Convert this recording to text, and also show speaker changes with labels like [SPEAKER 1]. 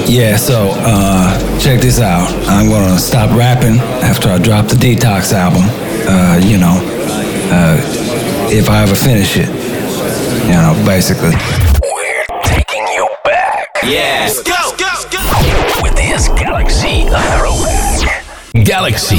[SPEAKER 1] Yeah, so check this out. I'm gonna stop rapping after I drop the Detox album. If I ever finish it, basically.
[SPEAKER 2] We're taking you back.
[SPEAKER 3] Yeah. Let's go.
[SPEAKER 2] With this Galaxy Throwback.
[SPEAKER 3] Galaxy